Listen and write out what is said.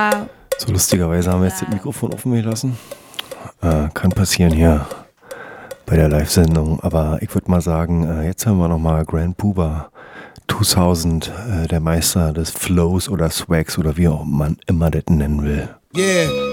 So lustigerweise haben wir jetzt das Mikrofon offen gelassen. Kann passieren hier bei der Live-Sendung, aber ich würde mal sagen, jetzt haben wir nochmal Grand Puba 2000, der Meister des Flows oder Swags oder wie auch man immer das nennen will. Yeah.